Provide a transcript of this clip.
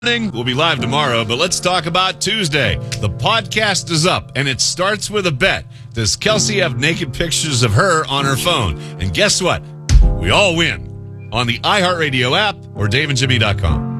We'll be live tomorrow, but let's talk about Tuesday. The podcast is up, and it starts with a bet. Does Kelsey have naked pictures of her on her phone? And guess what? We all win on the iHeartRadio app or DaveandJimmy.com.